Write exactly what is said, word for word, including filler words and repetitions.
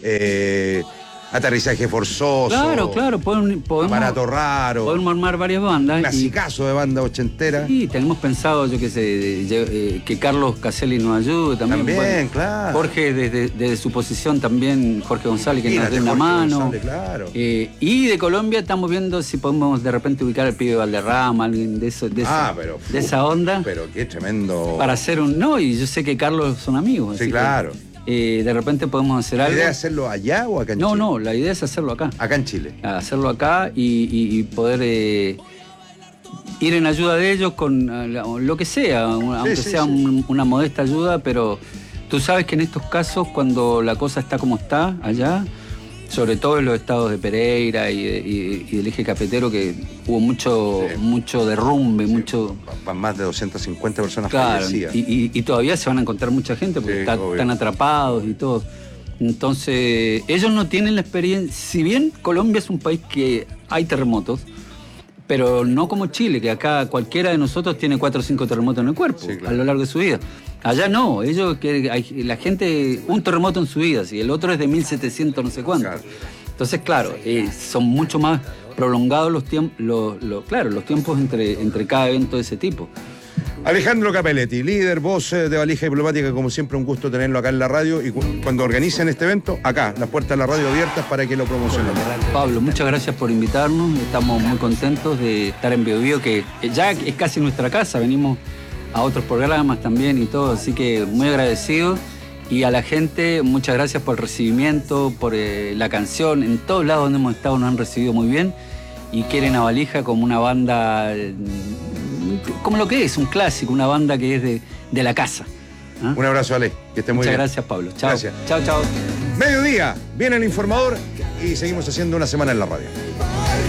eh, aterrizaje forzoso. Claro, claro, podemos, podemos, aparato raro. Podemos armar varias bandas. Clasicazo y, de banda ochentera. Sí, tenemos pensado, yo qué sé, de, de, que Carlos Caselli nos ayude también. También, bueno, claro. Jorge, desde, desde su posición también, Jorge González, que Mírate, nos dé una Jorge mano. González, claro. eh, y de Colombia estamos viendo si podemos de repente ubicar al pibe Valderrama, alguien de, eso, de, ah, esa, pero, de esa onda. Pero qué tremendo. Para hacer un... No, y yo sé que Carlos son amigos. Sí, claro. Que, Eh, de repente podemos hacer algo. ¿La idea es hacerlo allá o acá en no, Chile? No, no, la idea es hacerlo acá. Acá en Chile. Hacerlo acá y, y, y poder eh, ir en ayuda de ellos con uh, lo que sea, aunque sí, sí, sea sí. Un, una modesta ayuda, pero tú sabes que en estos casos, cuando la cosa está como está allá, sobre todo en los estados de Pereira y, de, y, y del eje cafetero, que hubo mucho, sí. mucho derrumbe, sí. mucho... Más de doscientas cincuenta personas claro, fallecidas. Y, y, y todavía se van a encontrar mucha gente porque sí, está, están atrapados y todo. Entonces, ellos no tienen la experiencia... Si bien Colombia es un país que hay terremotos, pero no como Chile, que acá cualquiera de nosotros tiene cuatro o cinco terremotos en el cuerpo, sí, claro. a lo largo de su vida. Allá no, ellos, que hay, la gente, un terremoto en su vida, y el otro es de mil setecientos no sé cuánto. Claro. Entonces, claro, eh, son mucho más prolongados los tiempos, los, los, claro, los tiempos entre, entre cada evento de ese tipo. Alejandro Capelletti, líder, voz de Valija Diplomática, como siempre un gusto tenerlo acá en la radio y cu cuando organicen este evento, acá, las puertas de la radio abiertas para que lo promocionen. Pablo, muchas gracias por invitarnos, estamos muy contentos de estar en Bio Bio, que ya es casi nuestra casa, venimos a otros programas también y todo, así que muy agradecido. Y a la gente, muchas gracias por el recibimiento, por eh, la canción, en todos lados donde hemos estado nos han recibido muy bien y quieren a Valija como una banda... Eh, como lo que es, un clásico, una banda que es de, de la casa. ¿Ah? Un abrazo, Ale, que esté muy Muchas bien. Muchas gracias, Pablo. Chao. Gracias. Chao, chao. Mediodía, viene el informador y seguimos haciendo una semana en la radio.